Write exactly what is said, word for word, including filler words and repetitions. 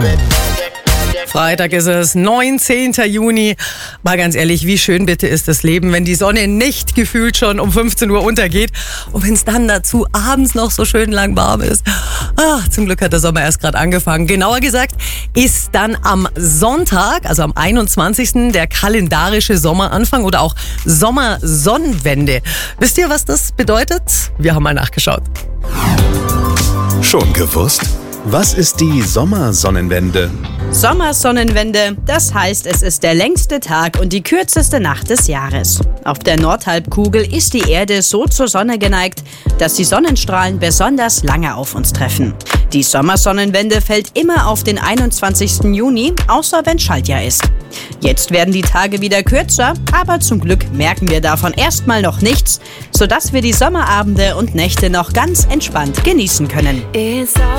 Freitag ist es, neunzehnten Juni. Mal ganz ehrlich, wie schön bitte ist das Leben, wenn die Sonne nicht gefühlt schon um fünfzehn Uhr untergeht und wenn es dann dazu abends noch so schön lang warm ist. Ach, zum Glück hat der Sommer erst gerade angefangen. Genauer gesagt ist dann am Sonntag, also am einundzwanzigsten der kalendarische Sommeranfang oder auch Sommersonnenwende. Wisst ihr, was das bedeutet? Wir haben mal nachgeschaut. Schon gewusst? Was ist die Sommersonnenwende? Sommersonnenwende, das heißt, es ist der längste Tag und die kürzeste Nacht des Jahres. Auf der Nordhalbkugel ist die Erde so zur Sonne geneigt, dass die Sonnenstrahlen besonders lange auf uns treffen. Die Sommersonnenwende fällt immer auf den einundzwanzigsten Juni, außer wenn Schaltjahr ist. Jetzt werden die Tage wieder kürzer, aber zum Glück merken wir davon erstmal noch nichts, sodass wir die Sommerabende und Nächte noch ganz entspannt genießen können.